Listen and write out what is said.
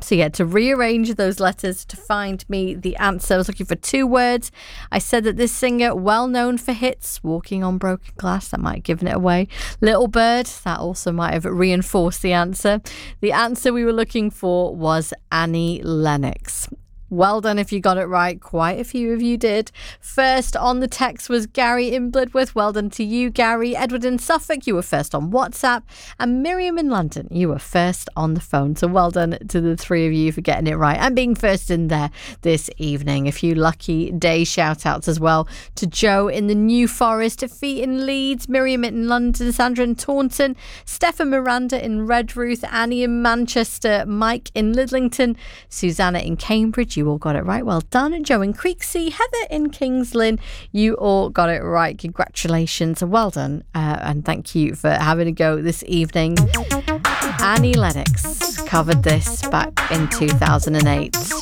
So you had to rearrange those letters to find me the answer. I was looking for 2 words. I said that this singer, well known for hits, Walking on Broken Glass, that might have given it away. Little Bird, that also might have reinforced the answer. The answer we were looking for was Annie Lennox. Well done if you got it right. Quite a few of you did. First on the text was Gary in Blidworth. Well done to you, Gary. Edward in Suffolk, you were first on WhatsApp. And Miriam in London, you were first on the phone. So well done to the 3 of you for getting it right and being first in there this evening. A few lucky day shout outs as well to Joe in the New Forest, Fee in Leeds, Miriam in London, Sandra in Taunton, Stefan Miranda in Redruth, Annie in Manchester, Mike in Lidlington, Susanna in Cambridge. You all got it right. Well done. Joe in Creeksea, Heather in Kings Lynn. You all got it right. Congratulations. Well done. And thank you for having a go this evening. Annie Lennox covered this back in 2008.